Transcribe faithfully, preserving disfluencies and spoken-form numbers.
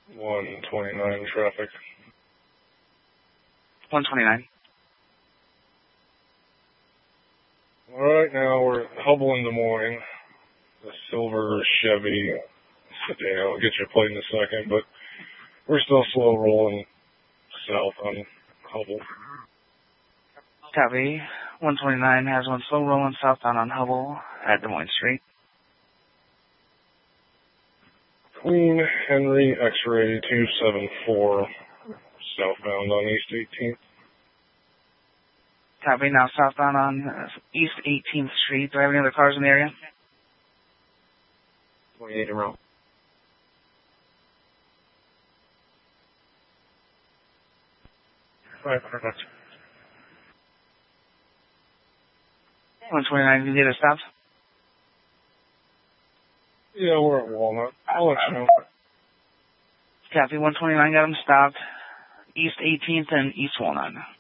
one twenty-nine traffic. one twenty-nine. All right, now we're at Hubble in Des Moines. The silver Chevy sedan. I'll get your plate in a second, but we're still slow rolling south on Hubble. Copy. one twenty-nine has one slow rolling southbound on Hubble at Des Moines Street. Queen Henry X-ray two seven four southbound on East eighteenth. Copy. Now southbound on uh, East eighteenth Street. Do I have any other cars in the area? twenty-eight in row. Right, perfect. one twenty-nine, you need a stop? Yeah, we're at Walnut. I'll let you know. Copy. one twenty-nine got him stopped. East eighteenth and East Walnut.